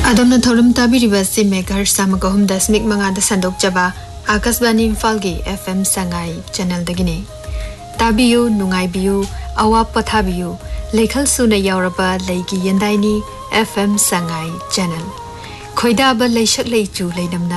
Adamna thorum tabiriba si megahertz samagahum dasmik mangada sandok jaba Akasbani Imphal-gi FM Sangai channel dagini tabiyu nungai biyu awa pathabiyu lekhal suna yauraba leigi yendaini FM Sangai channel khoida ba leishak leichu leinamna